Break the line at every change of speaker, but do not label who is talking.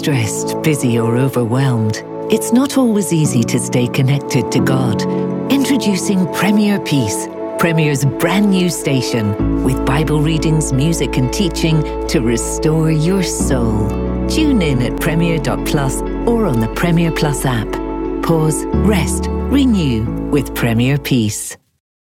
stressed, busy, or overwhelmed, it's not always easy to stay connected to God. Introducing Premier Peace, Premier's brand new station, with Bible readings, music and teaching to restore your soul. Tune in at premier.plus or on the Premier Plus app. Pause, rest, renew with Premier Peace.